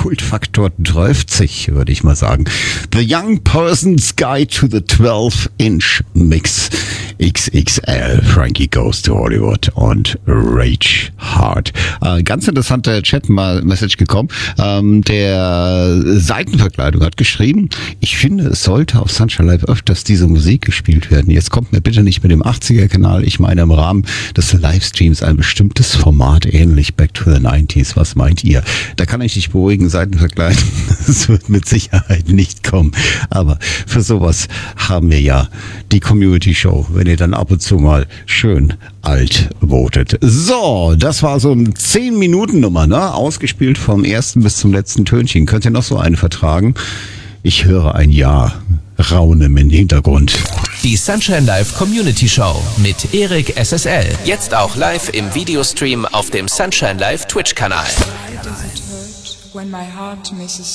Kultfaktor 12, würde ich mal sagen. The Young Person's Guide to the 12-Inch Mix XXL. Frankie Goes to Hollywood und Rage Hard. Ganz interessanter Chat-Message gekommen. Der Seitenverkleidung hat geschrieben, ich finde, es sollte auf Sunshine Live öfters diese Musik gespielt werden. Jetzt kommt mir bitte nicht mit dem 80er-Kanal. Ich meine im Rahmen des Livestreams ein bestimmtes Format, ähnlich Back to the 90s. Was meint ihr? Da kann ich dich beruhigen, Seitenverkleidung. Das wird mit Sicherheit nicht kommen. Aber für sowas haben wir ja die Community Show, wenn ihr dann ab und zu mal schön alt votet. So, das war so eine 10-Minuten-Nummer, ne? Ausgespielt vom ersten bis zum letzten Tönchen. Könnt ihr noch so eine vertragen? Ich höre ein Ja raunen im Hintergrund. Die Sunshine Live Community Show mit Erik SSL. Jetzt auch live im Videostream auf dem Sunshine Live Twitch-Kanal.